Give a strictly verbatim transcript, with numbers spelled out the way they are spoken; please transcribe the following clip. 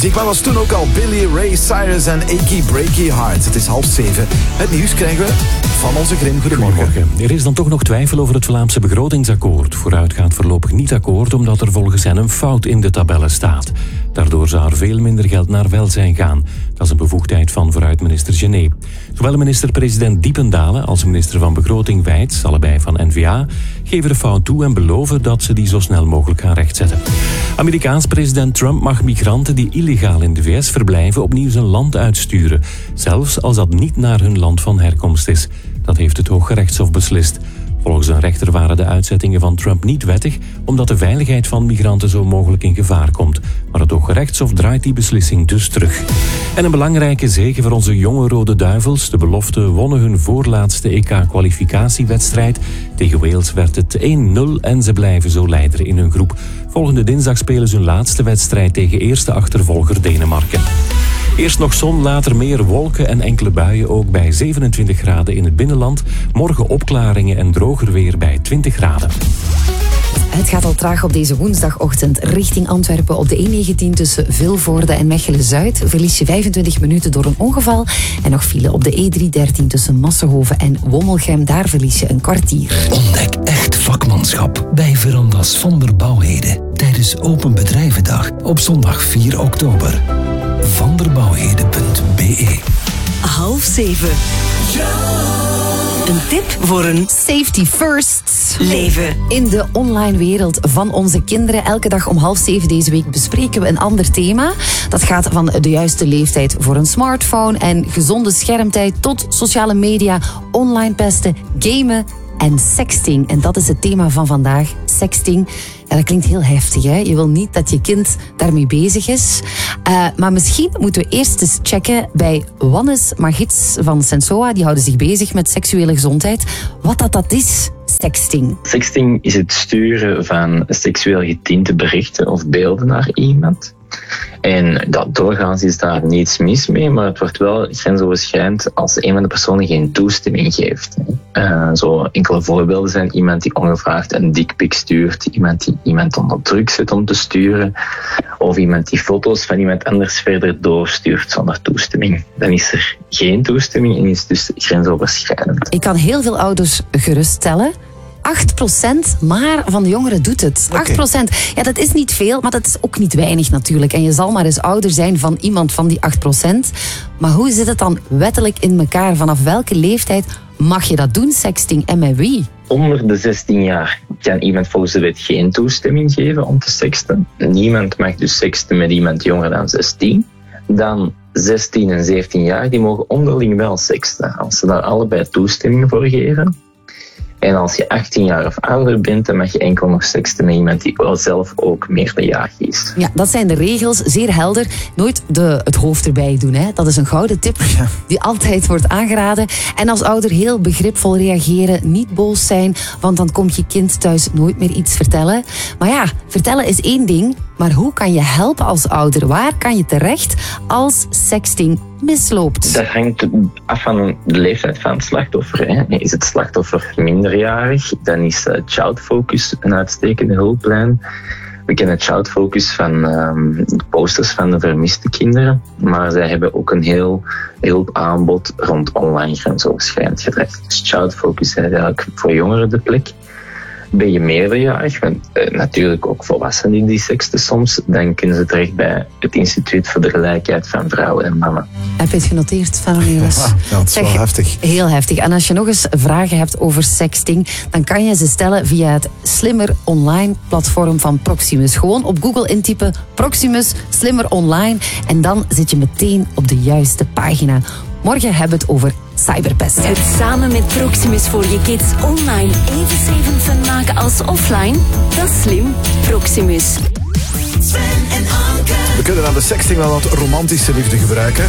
Zeg, maar was toen ook al Billy Ray Cyrus en Achy Breaky Heart. Het is half zeven. Het nieuws krijgen we van onze Grim. Goedemorgen. Goedemorgen. Er is dan toch nog twijfel over het Vlaamse begrotingsakkoord. Vooruit gaat voorlopig niet akkoord, omdat er volgens hen een fout in de tabellen staat. Daardoor zou er veel minder geld naar welzijn gaan. Dat is een bevoegdheid van vooruitminister Gené. Zowel minister-president Diependalen als minister van Begroting Wijts, allebei van N V A, geven de fout toe en beloven dat ze die zo snel mogelijk gaan rechtzetten. Amerikaans president Trump mag migranten die illegaal in de V S verblijven opnieuw zijn land uitsturen, zelfs als dat niet naar hun land van herkomst is. Dat heeft het Hooggerechtshof beslist. Volgens een rechter waren de uitzettingen van Trump niet wettig, omdat de veiligheid van migranten zo mogelijk in gevaar komt. Maar het Hooggerechtshof draait die beslissing dus terug. En een belangrijke zege voor onze jonge Rode Duivels. De beloften wonnen hun voorlaatste E K-kwalificatiewedstrijd. Tegen Wales werd het één nul en ze blijven zo leider in hun groep. Volgende dinsdag spelen ze hun laatste wedstrijd tegen eerste achtervolger Denemarken. Eerst nog zon, later meer wolken en enkele buien, ook bij zevenentwintig graden in het binnenland. Morgen opklaringen en droger weer bij twintig graden. Het gaat al traag op deze woensdagochtend richting Antwerpen op de E negentien tussen Vilvoorde en Mechelen-Zuid. Verlies je vijfentwintig minuten door een ongeval. En nog file op de E driehonderddertien tussen Massenhoven en Wommelgem. Daar verlies je een kwartier. Ontdek echt vakmanschap bij Verandas van der Bouwheden tijdens Open Bedrijvendag op zondag vier oktober. vanderbouwheden punt b e. Half zeven. Een tip voor een Safety first leven. In de online wereld van onze kinderen. Elke dag om half zeven deze week bespreken we een ander thema. Dat gaat van de juiste leeftijd voor een smartphone en gezonde schermtijd tot sociale media, online pesten, gamen en sexting. En dat is het thema van vandaag, sexting. Ja, dat klinkt heel heftig, hè? Je wil niet dat je kind daarmee bezig is. Uh, maar misschien moeten we eerst eens checken bij Wannes Magits van Sensoa. Die houden zich bezig met seksuele gezondheid. Wat dat, dat is, sexting. Sexting is het sturen van seksueel getinte berichten of beelden naar iemand. En dat, doorgaans is daar niets mis mee, maar het wordt wel grensoverschrijdend als een van de personen geen toestemming geeft. Uh, zo enkele voorbeelden zijn iemand die ongevraagd een dickpic stuurt, iemand die iemand onder druk zet om te sturen, of iemand die foto's van iemand anders verder doorstuurt zonder toestemming. Dan is er geen toestemming en is het dus grensoverschrijdend. Ik kan heel veel ouders geruststellen. acht procent maar van de jongeren doet het. Okay. acht procent. Ja, dat is niet veel, maar dat is ook niet weinig natuurlijk. En je zal maar eens ouder zijn van iemand van die acht procent. Maar hoe zit het dan wettelijk in elkaar? Vanaf welke leeftijd mag je dat doen, sexting, en met wie? Onder de zestien jaar kan iemand volgens de wet geen toestemming geven om te sexten. Niemand mag dus sexten met iemand jonger dan zestien. Dan zestien en zeventien jaar, die mogen onderling wel sexten, als ze daar allebei toestemming voor geven. En als je achttien jaar of ouder bent, dan mag je enkel nog sexten met iemand die wel zelf ook meerderjarig is. Ja, dat zijn de regels, zeer helder. Nooit de, het hoofd erbij doen, hè. Dat is een gouden tip Ja. die altijd wordt aangeraden. En als ouder heel begripvol reageren, niet boos zijn, want dan komt je kind thuis nooit meer iets vertellen. Maar ja, vertellen is één ding, maar hoe kan je helpen als ouder? Waar kan je terecht als sexting misloopt? Dat hangt af van de leeftijd van het slachtoffer. Hè. Is het slachtoffer minderjarig, dan is Child Focus een uitstekende hulplijn. We kennen Child Focus van um, posters van de vermiste kinderen, maar zij hebben ook een heel hulpaanbod rond online grensoverschrijdend gedrag. Dus Child Focus is eigenlijk voor jongeren de plek. Ben je meerderjarig, want uh, natuurlijk ook volwassenen die seksten soms, dan kunnen ze terecht bij het Instituut voor de Gelijkheid van Vrouwen en Mannen. Heb je het genoteerd, Van-Nelis? Ja, ja, dat is wel heftig. Heel heftig. En als je nog eens vragen hebt over sexting, dan kan je ze stellen via het slimmer online platform van Proximus. Gewoon op Google intypen Proximus slimmer online en dan zit je meteen op de juiste pagina. Morgen hebben we het over cyberpesten. Het samen met Proximus voor je kids online even zeven fun maken als offline? Dat is slim. Proximus. We kunnen aan de sexting wel wat romantische liefde gebruiken.